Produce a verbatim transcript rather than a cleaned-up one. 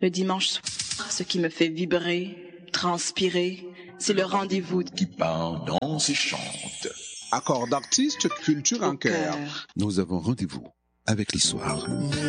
Le dimanche soir, ce qui me fait vibrer, transpirer, c'est le rendez-vous qui parle, danse et chante. Accord d'artistes, culture en au cœur. cœur. Nous avons rendez-vous avec l'histoire.